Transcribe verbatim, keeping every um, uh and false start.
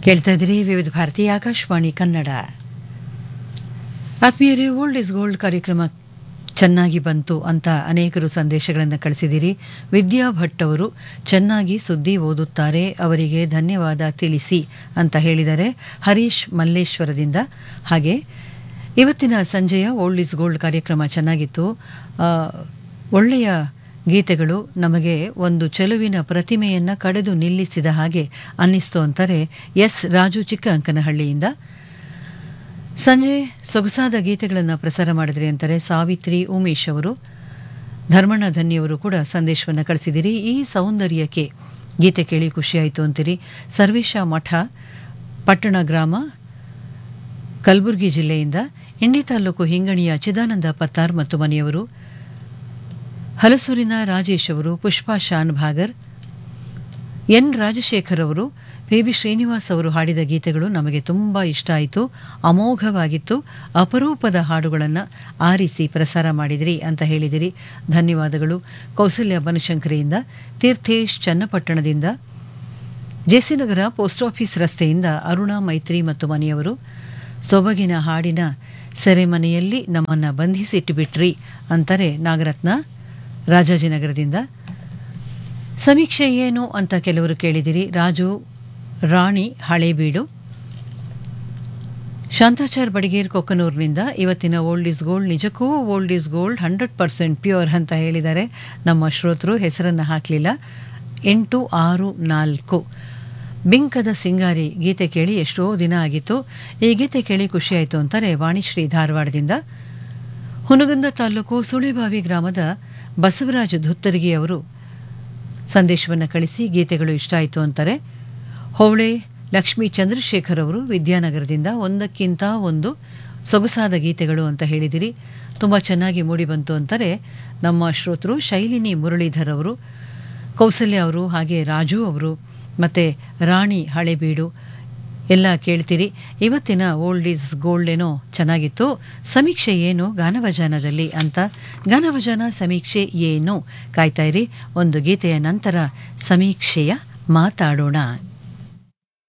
ಕೇಳ್ತಾ ಇದ್ದೀರಿ ವಿವಿಧ ಭಾರತಿ ಆಕಾಶವಾಣಿ ಕನ್ನಡ. ಆತ್ಮೀಯರೇ, ಓಲ್ಡ್ ಇಸ್ ಗೋಲ್ಡ್ ಕಾರ್ಯಕ್ರಮ ಚೆನ್ನಾಗಿ ಬಂತು ಅಂತ ಅನೇಕರು ಸಂದೇಶಗಳನ್ನು ಕಳಿಸಿದಿರಿ. ವಿದ್ಯಾ ಭಟ್ ಅವರು ಚೆನ್ನಾಗಿ ಸುದ್ದಿ ಓದುತ್ತಾರೆ, ಅವರಿಗೆ ಧನ್ಯವಾದ ತಿಳಿಸಿ ಅಂತ ಹೇಳಿದ್ದಾರೆ ಹರೀಶ್ ಮಲ್ಲೇಶ್ವರದಿಂದ. ಹಾಗೆ ಇವತ್ತಿನ ಸಂಜೆಯ ಓಲ್ಡ್ ಇಸ್ ಗೋಲ್ಡ್ ಕಾರ್ಯಕ್ರಮ ಚೆನ್ನಾಗಿತ್ತು, ಒಳ್ಳೆಯ ಗೀತೆಗಳು ನಮಗೆ ಒಂದು ಚೆಲುವಿನ ಪ್ರತಿಮೆಯನ್ನು ಕಡೆದು ನಿಲ್ಲಿಸಿದ ಹಾಗೆ ಅನ್ನಿಸ್ತು ಅಂತಾರೆ ಎಸ್ ರಾಜು ಚಿಕ್ಕ ಅಂಕನಹಳ್ಳಿಯಿಂದ. ಸಂಜೆ ಸೊಗಸಾದ ಗೀತೆಗಳನ್ನು ಪ್ರಸಾರ ಮಾಡಿದ್ರಿ ಅಂತಾರೆ ಸಾವಿತ್ರಿ ಉಮೇಶ್ ಅವರು. ಧರ್ಮಣ್ಣ ಧನ್ಯವರು ಕೂಡ ಸಂದೇಶವನ್ನು ಕಳಿಸಿದಿರಿ. ಈ ಸೌಂದರ್ಯಕ್ಕೆ ಗೀತೆ ಕೇಳಿ ಖುಷಿಯಾಯಿತು ಅಂತೀರಿ. ಸರ್ವೇಶ ಮಠ ಪಟ್ಟಣ ಗ್ರಾಮ ಕಲಬುರಗಿ ಜಿಲ್ಲೆಯಿಂದ. ಇಂಡಿ ತಾಲೂಕು ಹಿಂಗಣಿಯ ಚಿದಾನಂದ ಪತ್ತಾರ್ ಮತ್ತು ಮನೆಯವರು. ಹಲಸೂರಿನ ರಾಜೇಶ್ ಅವರು, ಪುಷ್ಪಾ ಶಾನ್ ಭಾಗರ್, ಎನ್ ರಾಜಶೇಖರ್ ಅವರು, ಪಿ ಬಿ ಶ್ರೀನಿವಾಸ್ ಅವರು ಹಾಡಿದ ಗೀತೆಗಳು ನಮಗೆ ತುಂಬ ಇಷ್ಟ ಆಯಿತು, ಅಮೋಘವಾಗಿತ್ತು, ಅಪರೂಪದ ಹಾಡುಗಳನ್ನು ಆರಿಸಿ ಪ್ರಸಾರ ಮಾಡಿದಿರಿ ಅಂತ ಹೇಳಿದಿರಿ. ಧನ್ಯವಾದಗಳು. ಕೌಸಲ್ಯ ಬನಶಂಕರಿಯಿಂದ. ತೀರ್ಥೇಶ್ ಚನ್ನಪಟ್ಟಣದಿಂದ. ಜೆಸಿನಗರ ಪೋಸ್ಟ್ ಆಫೀಸ್ ರಸ್ತೆಯಿಂದ ಅರುಣಾ ಮೈತ್ರಿ ಮತ್ತು ಮನೆಯವರು. ಸೊಬಗಿನ ಹಾಡಿನ ಸೆರೆಮನೆಯಲ್ಲಿ ನಮ್ಮನ್ನು ಬಂಧಿಸಿಟ್ಟು ಬಿಟ್ರಿ ಅಂತಾರೆ ನಾಗರತ್ನ ರಾಜಾಜಿನಗರದಿಂದ. ಸಮೀಕ್ಷೆ ಏನು ಅಂತ ಕೆಲವರು ಕೇಳಿದಿರಿ. ರಾಜು ರಾಣಿ ಹಳೇಬೀಡು. ಶಾಂತಾಚಾರ್ ಬಡಿಗೇರ್ ಕೊಕ್ಕನೂರಿನಿಂದ ಇವತ್ತಿನ ಓಲ್ಡ್ ಇಸ್ ಗೋಲ್ಡ್ ನಿಜಕ್ಕೂ old is gold hundred percent pure ಅಂತ ಹೇಳಿದ್ದಾರೆ ನಮ್ಮ ಶ್ರೋತೃ. ಹೆಸರನ್ನು ಹಾಕಲಿಲ್ಲ. ಎಂಟು ಆರು ನಾಲ್ಕು ಬಿಂಕದ ಸಿಂಗಾರಿ ಗೀತೆ ಕೇಳಿ ಎಷ್ಟೋ ದಿನ ಆಗಿತ್ತು, ಈ ಗೀತೆ ಕೇಳಿ ಖುಷಿಯಾಯಿತು ಅಂತಾರೆ ವಾಣಿಶ್ರೀ ಧಾರವಾಡದಿಂದ. ಹುನಗುಂದ ತಾಲೂಕು ಸುಳಿಬಾವಿ ಗ್ರಾಮದ ಬಸವರಾಜ ಧುತ್ತರಿಗಿ ಅವರು ಸಂದೇಶವನ್ನು ಕಳಿಸಿ ಗೀತೆಗಳು ಇಷ್ಟ ಆಯಿತು ಅಂತಾರೆ. ಹೊವಳೆ ಲಕ್ಷ್ಮೀ ಚಂದ್ರಶೇಖರ್ ಅವರು ವಿದ್ಯಾನಗರದಿಂದ. ಒಂದಕ್ಕಿಂತ ಒಂದು ಸೊಗಸಾದ ಗೀತೆಗಳು ಅಂತ ಹೇಳಿದಿರಿ, ತುಂಬ ಚೆನ್ನಾಗಿ ಮೂಡಿಬಂತು ಅಂತಾರೆ ನಮ್ಮ ಶ್ರೋತೃ ಶೈಲಿನಿ ಮುರಳೀಧರ್ ಅವರು. ಕೌಸಲ್ಯ ಅವರು, ಹಾಗೆ ರಾಜು ಅವರು ಮತ್ತು ರಾಣಿ ಹಳೇಬೀಡು ಎಲ್ಲ ಕೇಳ್ತೀರಿ. ಇವತ್ತಿನ ಓಲ್ಡ್ ಈಸ್ ಗೋಲ್ಡ್ ಏನೋ ಚೆನ್ನಾಗಿತ್ತು. ಸಮೀಕ್ಷೆ ಏನು ಗಾನವಜಾನದಲ್ಲಿ ಅಂತ. ಗಾನವಜಾನ ಸಮೀಕ್ಷೆ ಏನು ಕಾಯ್ತಾ ಇರಿ. ಒಂದು ಗೀತೆಯ ನಂತರ ಸಮೀಕ್ಷೆಯ ಮಾತಾಡೋಣ.